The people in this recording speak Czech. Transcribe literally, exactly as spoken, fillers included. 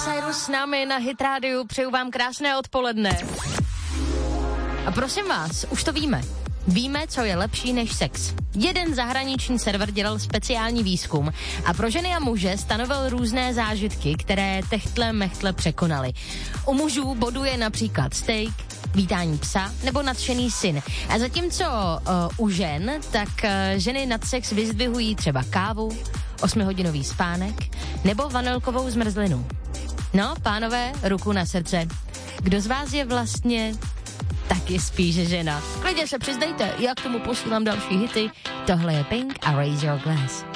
Cyrus s námi na Hit Radio, přeju vám krásné odpoledne. A prosím vás, už to víme. Víme, co je lepší než sex. Jeden zahraniční server dělal speciální výzkum a pro ženy a muže stanovil různé zážitky, které techtle mechtle překonaly. U mužů boduje například steak, vítání psa nebo nadšený syn. A zatímco uh, u žen, tak uh, ženy nad sex vyzdvihují třeba kávu, osmihodinový spánek nebo vanilkovou zmrzlinu. No, pánové, ruku na srdce. Kdo z vás je vlastně taky spíš žena? Klidně se přiznejte, já k tomu posílám další hity. Tohle je Pink a Raise Your Glass.